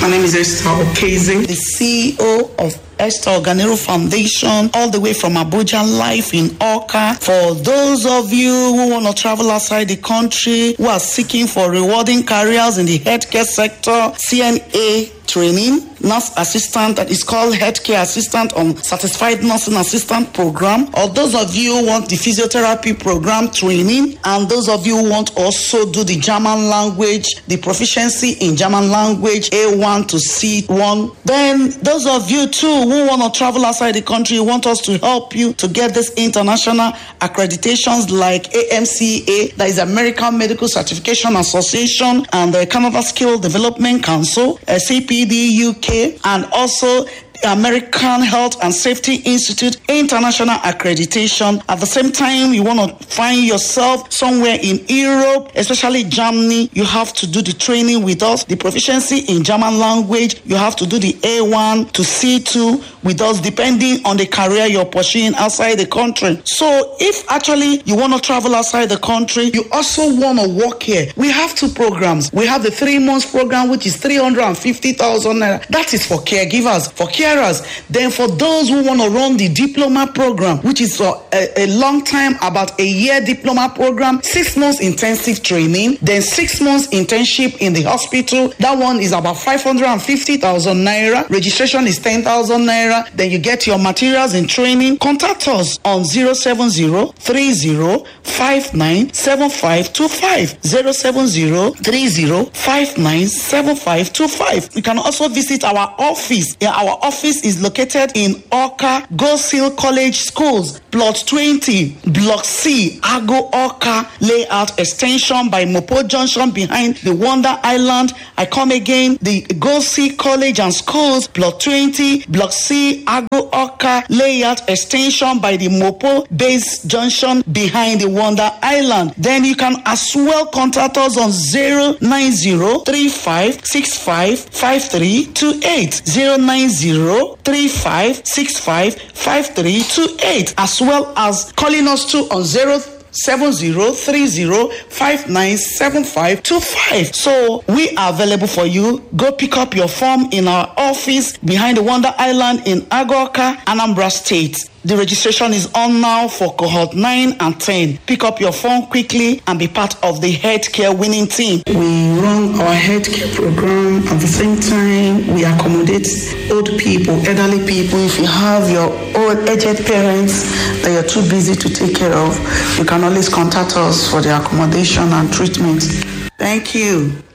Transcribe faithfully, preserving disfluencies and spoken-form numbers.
My name is Esther Okeze, the C E O of Esther Oganero Foundation, all the way from Abuja, live in Awka. For those of you who want to travel outside the country, who are seeking for rewarding careers in the healthcare sector, C N A training, nurse assistant, that is called healthcare assistant on certified nursing assistant program, or those of you who want the physiotherapy program training, and those of you who want also do the German language, the proficiency in German language A one to C one, then those of you too who want to travel outside the country, want us to help you to get this international accreditations like A M C A, that is American Medical Certification Association, and the Canada Skill Development Council, uh, C P D U K, and also American Health and Safety Institute international accreditation. At the same time, you want to find yourself somewhere in Europe, especially Germany, you have to do the training with us. The proficiency in German language, you have to do the A one to C two with us, depending on the career you're pursuing outside the country. So if actually you want to travel outside the country, you also want to work here, we have two programs. We have the three months program, which is three hundred fifty thousand naira. That is for caregivers, for carers. Then for those who want to run the diploma program, which is for a, a long time, about a year diploma program, six months intensive training, then six months internship in the hospital. That one is about five hundred fifty thousand naira. Registration is ten thousand naira. Then you get your materials in training. Contact us on zero seven zero three zero five nine seven five two five. zero seven zero three zero five nine seven five two five. You can also visit our office. Yeah, our office is located in Awka, Go Seal College Schools, plot twenty, block C, Ago Awka layout extension by Mopo Junction behind the Wonder Island. I come again, the Go Seal College and Schools, plot twenty, block C, Ago Awka layout extension by the Mopo Base Junction behind the Wonder Island. Then you can as well contact us on zero nine zero three five six five five three two eight, zero nine zero three five six five five three two eight, as well as calling us too on zero seven zero three zero five nine seven five two five. So we are available for you. Go pick up your form in our office behind the Wonder Island in Agoka, Anambra State. The registration is on now for cohort nine and ten. Pick up your phone quickly and be part of the healthcare winning team. We run our healthcare program. At the same time, we accommodate old people, elderly people. If you have your old aged parents that you're too busy to take care of, you can always contact us for the accommodation and treatment. Thank you.